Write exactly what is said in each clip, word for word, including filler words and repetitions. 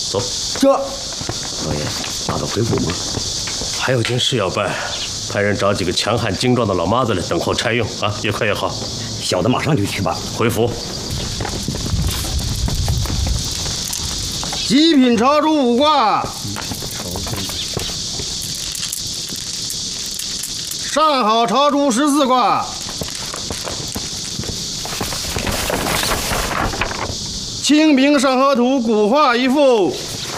走。 这， 老爷，打算回府吗？还有件事要办，派人找几个强悍精壮的老妈子来等候差用啊，越快越好。 小的马上就去吧。 回府。 极品朝珠五卦，上好朝珠十四卦，清明上河图古画一幅。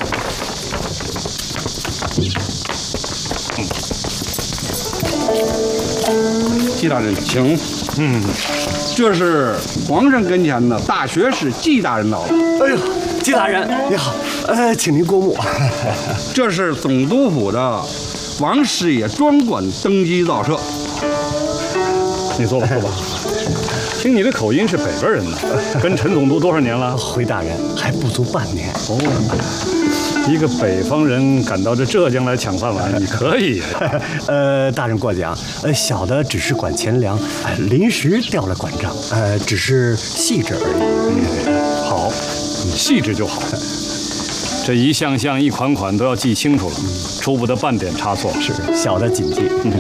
季大人，请。嗯，这是皇上跟前的大学士季大人到了。 哎呦，季大人你好，呃，请您过目。 这是总督府的王师爷专管登基造册。 你坐吧，坐吧。听你的口音是北边人呢，跟陈总督多少年了？ 回大人，还不足半年。 哦，一个北方人赶到这浙江来抢饭碗，你可以。 呃，大人过奖，呃，小的只是管钱粮，呃、临时调了管账，呃，只是细致而已。 嗯、好，你细致就好。这一项项、一款款都要记清楚了，出不得半点差错。 是，小的谨记。嗯。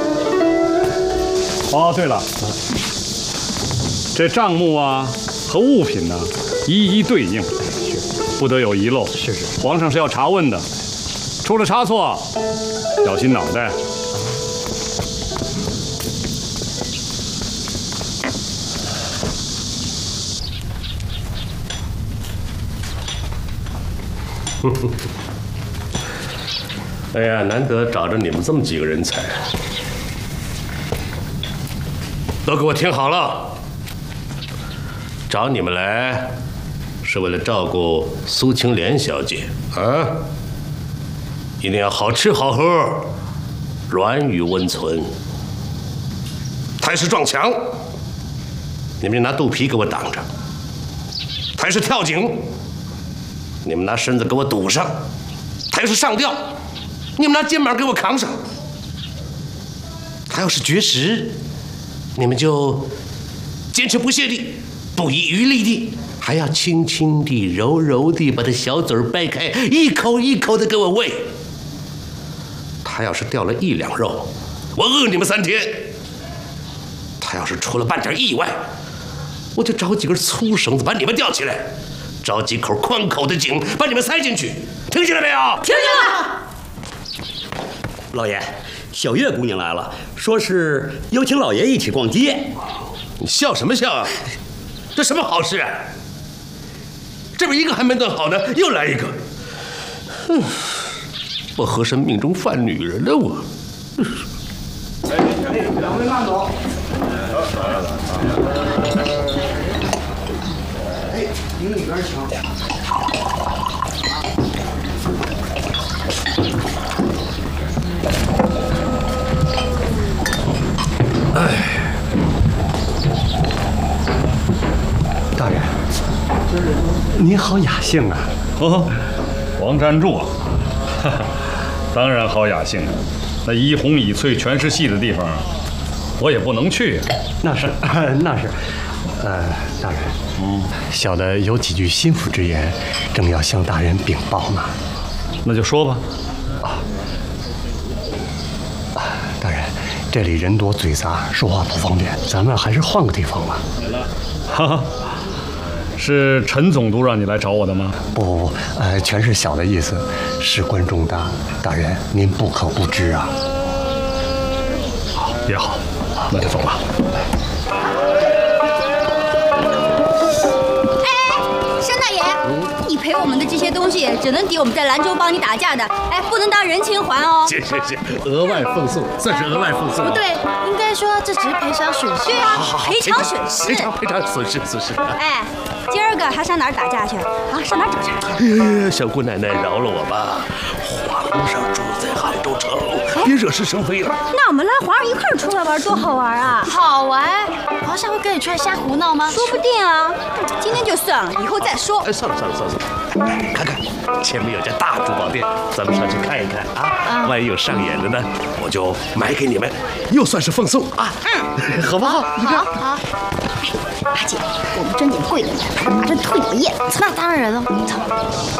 哦，对了。这账目啊和物品呢、啊，一一对应，不得有遗漏。 是是， 皇上是要查问的，出了差错，小心脑袋。 哎呀，难得找着你们这么几个人才，都给我听好了。找你们来，是为了照顾苏青莲小姐啊！一定要好吃好喝，软语温存。台式撞墙，你们就拿肚皮给我挡着；台式跳井，你们拿身子给我堵上；台式上吊，你们拿肩膀给我扛上；他要是绝食，你们就坚持不懈地。不遗余力地，还要轻轻地、柔柔地把他小嘴掰开，一口一口的给我喂。他要是掉了一两肉，我饿你们三天；他要是出了半点意外，我就找几根粗绳子把你们吊起来，找几口宽口的井把你们塞进去。听见了没有？ 听见了。 老爷，小月姑娘来了，说是邀请老爷一起逛街。 你笑什么笑啊？这什么好事啊！这边一个还没弄好呢，又来一个。哼，我何神命中犯女人了我？ 哎，两位慢走。哎，您里边请。 哎。大人，您好雅兴啊！ 哦，王占柱啊，哈哈，当然好雅兴啊。那一红一翠全是戏的地方，我也不能去啊。 那是，那是。呃，大人，嗯，小的有几句心腹之言，正要向大人禀报呢。 那就说吧。 啊，大人，这里人多嘴杂，说话不方便，咱们还是换个地方吧。 哈哈。是陈总督让你来找我的吗？ 不不不，呃，全是小的意思，事关重大，大人您不可不知啊。 好，也好，那就走吧。 你赔我们的这些东西，只能抵我们在兰州帮你打架的，哎，不能当人情还哦。 行行行，额外奉送，算是额外奉送。 不对，应该说这只是赔偿损失。对啊，赔偿损失。 赔偿赔偿损失损失。 哎，今儿个还上哪儿打架去？啊，上哪儿找茬？ 哎呀，小姑奶奶饶了我吧，皇上住在杭州城，别惹是生非了。 那我们拉皇上一块儿出来玩，多好玩啊！ 好玩，皇上会跟你出来瞎胡闹吗？ 说不定啊。今天就算了，以后再说。 哎，算了算了算了。看看，前面有家大珠宝店，咱们上去看一看啊！万一有上眼的呢，我就买给你们，又算是奉送啊！嗯，好不好？ 好，好。 哎，阿姐，我们争点贵的，马上退我业。 那当然了，走。